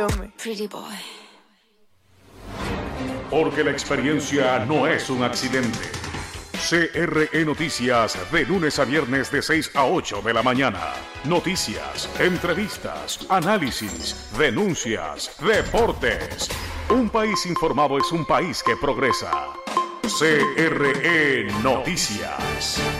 Pretty boy. Porque la experiencia no es un accidente. CRE Noticias, de lunes a viernes de 6 a 8 de la mañana. Noticias, entrevistas, análisis, denuncias, deportes. Un país informado es un país que progresa. CRE Noticias.